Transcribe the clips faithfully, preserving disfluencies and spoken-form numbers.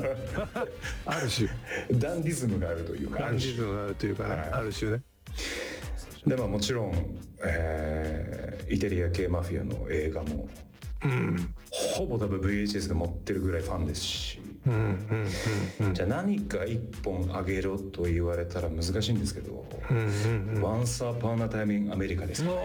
ある種ダンディズムがあるというか、 ダンディズムがあるというか、ね、はい、ある種ね。 でまあもちろん、えー、イタリア系マフィアの映画も、うん、ほぼ多分 ブイエイチエス で持ってるぐらいファンですし、うんうんうんうん、じゃあ何か一本あげろと言われたら難しいんですけど、うんうんうん、Once Upon a Time in America ですかね。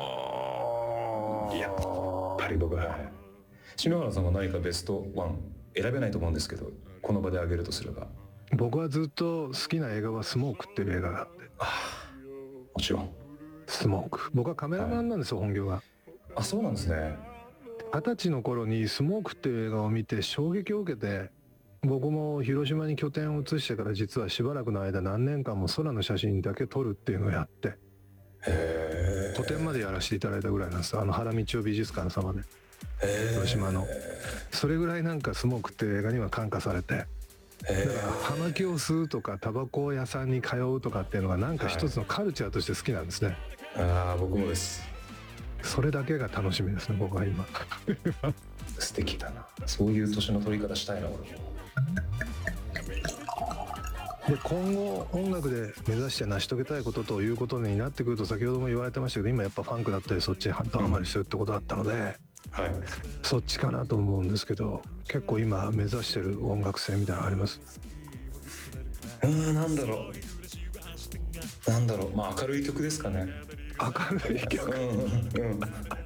やっぱり僕は、はい、篠原さんは何かベストワン選べないと思うんですけど、この場であげるとすれば。 僕はずっと好きな映画はスモークっていう映画があって、 あもちろんスモーク。僕はカメラマンなんですよ、はい、本業が。 あ、そうなんですね。 二十歳の頃にスモークっていう映画を見て衝撃を受けて、僕も広島に拠点を移してから実はしばらくの間何年間も空の写真だけ撮るっていうのをやって、へ個展までやらせていただいたぐらいなんです。あの原道夫美術館様で広島の。それぐらいなんかスモークっていう映画には感化されて、だから葉巻を吸うとかタバコ屋さんに通うとかっていうのがなんか一つのカルチャーとして好きなんですね、 はい、ああ僕もです。それだけが楽しみですね、僕は今。 素敵だな。そういう年の取り方したいな俺も。 で今後音楽で目指して成し遂げたいことということになってくると、先ほども言われてましたけど、今やっぱファンクだったりそっちにドハマりするってことだったので、うんはい、そっちかなと思うんですけど、結構今目指してる音楽性みたいなのあります？ うーんなんだろうなんだろうまあ明るい曲ですかね。 明るい曲、うんうん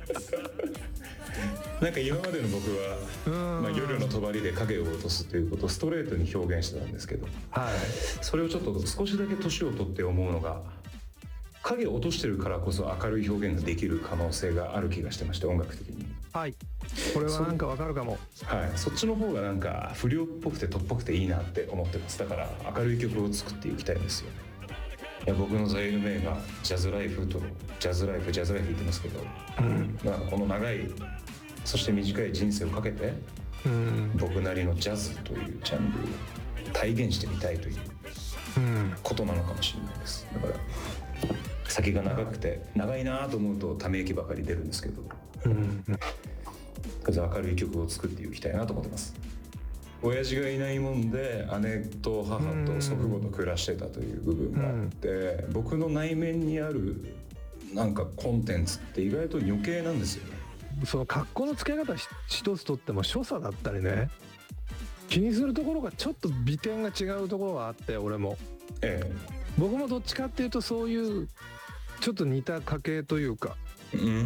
なんか今までの僕は、まあ、夜の帳で影を落とすということをストレートに表現してたんですけど、はい、それをちょっと少しだけ年を取って思うのが、影を落としてるからこそ明るい表現ができる可能性がある気がしてまして、音楽的に。はい、 これはなんかわかるかも。 はい、そっちの方がなんか不良っぽくてとっぽくていいなって思ってます。だから明るい曲を作っていきたいんですよ。いや僕の座右の銘がジャズライフとジャズライフジャズライフ言ってますけど、うん、まあこの長いそして短い人生をかけて、うん、僕なりのジャズというジャンルを体現してみたいということなのかもしれないです。だから先が長くて長いなと思うとため息ばかり出るんですけど、うん、とりあえず明るい曲を作っていきたいなと思ってます。親父がいないもんで姉と母と祖父母と暮らしてたという部分があって、うん、僕の内面にあるなんかコンテンツって意外と余計なんですよね。 その格好の付け方一つとっても所作だったりね、気にするところがちょっと美点が違うところがあって、俺も、ええ、僕もどっちかっていうとそういうちょっと似た家系というか、うー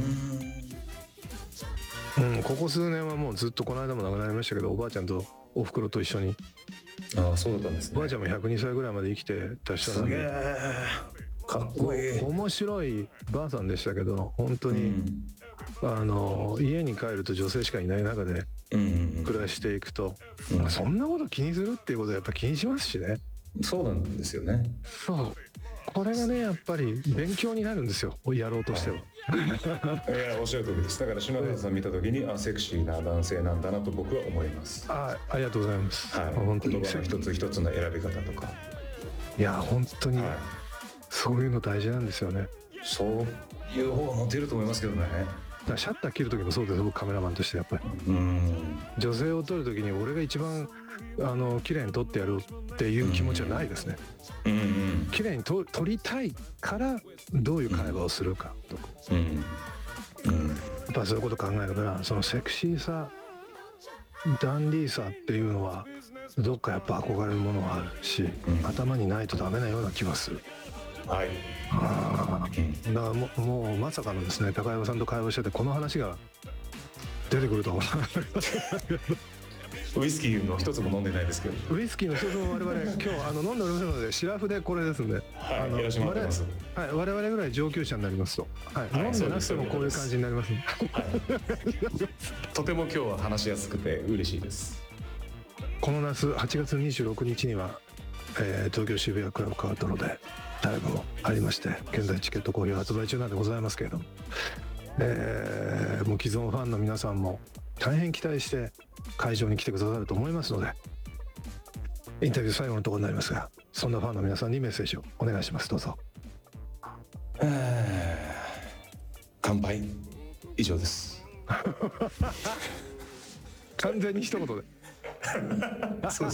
ん、うん、ここ数年はもうずっと、この間も亡くなりましたけど、おばあちゃんとおふくろと一緒に。 ああそうだったんですね。 おばあちゃんもひゃくにさいぐらいまで生きてた人なんで、すげえかっこいい面白いばあさんでしたけど、本当に、うん、あの家に帰ると女性しかいない中で暮らしていくと、うんうん、そんなこと気にするっていうことはやっぱ気にしますしね。 そうなんですよね。 そうこれがねやっぱり勉強になるんですよ、やろうとしては。 いやおっしゃる通りです。だから篠原さん見た時にあセクシーな男性なんだなと僕は思います。 あありがとうございます、はい、 本当に言葉の一つ一つの選び方とか、 いや本当に、はい、そういうの大事なんですよね。 そういう方がモテると思いますけどね。だからシャッター切る時もそうです、僕カメラマンとしてやっぱり、うん女性を撮る時に俺が一番あの綺麗に撮ってやるっていう気持ちはないですね。うんうん、綺麗に撮りたいからどういう会話をするかとか、うんうん、やっぱそういうこと考えるから、そのセクシーさダンディーさっていうのはどっかやっぱ憧れるものがあるし、うん、頭にないとダメなような気がする。はい、あだからももうまさかのですね、高山さんと会話しててこの話が出てくるとは思わなかったウイスキーの一つも飲んでないですけど、 ウイスキーの一つも我々今日あの飲んでおりますので、シラフでこれですんで、はい、あのよろしくお願いします。 はい、我々ぐらい上級者になりますと、はい、はい、飲んでなくてもこういう感じになります、はい、 とても今日は話しやすくて嬉しいです。 この夏はちがつにじゅうろくにちには、えー、東京渋谷クラブカートロでライブもありまして、現在チケット好評発売中なんでございますけれども、えー、もう既存ファンの皆さんも大変期待して会場に来てくださると思いますので、インタビュー最後のところになりますが、そんなファンの皆さんにメッセージをお願いします。どうぞ。 乾杯以上です完全に一言でそうです